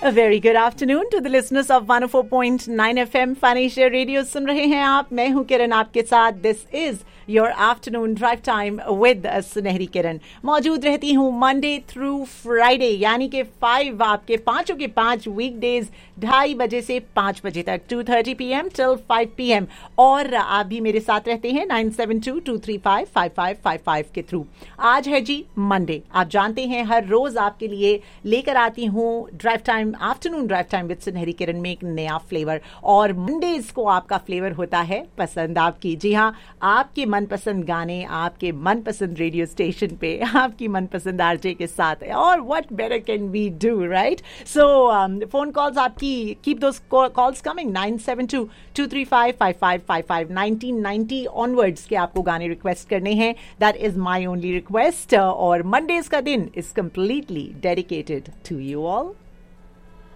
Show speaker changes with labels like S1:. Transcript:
S1: A very good afternoon to the listeners of 104.9 FM Financial Radio. सुन रहे हैं आप, मैं हूं किरण आपके साथ. This is your afternoon drive time with सुनहरी किरण. मौजूद रहती हूं Monday through Friday, यानी कि 5 आपके पांचों के 5 weekdays 2:30 बजे से 5 बजे तक 2:30 PM till 5 PM. और आप भी मेरे साथ रहते हैं 9722355555 के थ्रू. आज है जी Monday. आप जानते हैं हर रोज आपके लिए लेकर आती हूँ drive time, afternoon drive time with सुनहरी किरण में एक नया फ्लेवर. और मंडेज को आपका फ्लेवर होता है पसंद आपकी. जी हाँ, आपके मनपसंद गाने आपके मनपसंद रेडियो स्टेशन पे आपकी मनपसंद आरजे के साथ. और what better can we do, right? So phone calls आपकी, keep those calls coming. 9722355555 1990 onwards के आपको गाने रिक्वेस्ट करने हैं. That is my only request. और मंडेज का दिन is completely dedicated to you all.